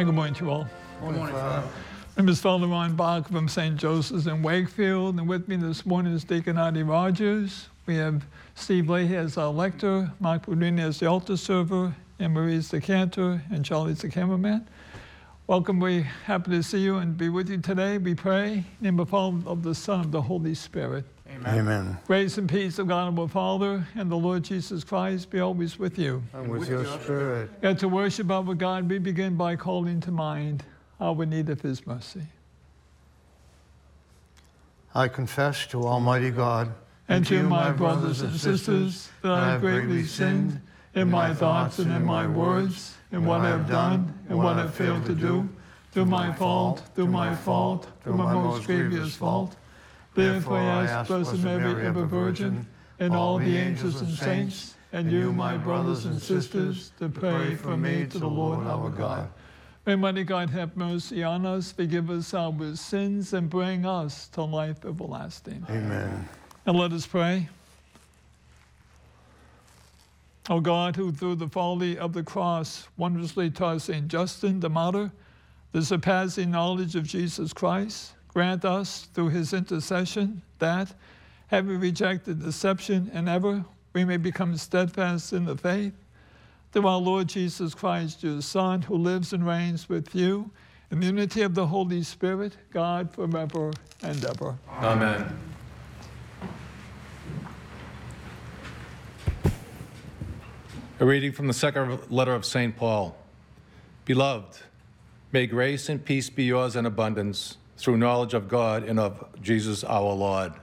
And good morning to you all. Good morning, Father. My name is Father Ron Bach from St. Joseph's in Wakefield, and with me this morning is Deacon Artie Rogers. We have Steve Leahy as our lector, Mark Boudrini as the altar server, and Marie's the cantor, and Charlie's the cameraman. Welcome, we're happy to see you and be with you today. We pray in the name of the Father, of the Son, of the Holy Spirit. Amen. Amen. Grace and peace of God our Father and the Lord Jesus Christ be always with you. And with your spirit. And to worship our God, we begin by calling to mind our need of His mercy. I confess to Almighty God And to my brothers and sisters that I have greatly sinned in my thoughts and in my words, in what I have done and what I have failed to do, through my fault, through my most grievous fault. Therefore I ask Blessed Mary, ever Virgin, and all the angels and saints, and you, my brothers and sisters, to pray for me to the Lord our God. May mighty God have mercy on us, forgive us our sins, and bring us to life everlasting. Amen. And let us pray. O God, who through the folly of the cross wondrously taught St. Justin the martyr the surpassing knowledge of Jesus Christ, grant us through his intercession that, having rejected deception and error, we may become steadfast in the faith. Through our Lord Jesus Christ, your Son, who lives and reigns with you in the unity of the Holy Spirit, God forever and ever. Amen. A reading from the second letter of St. Paul. Beloved, may grace and peace be yours in abundance through knowledge of God and of Jesus our Lord.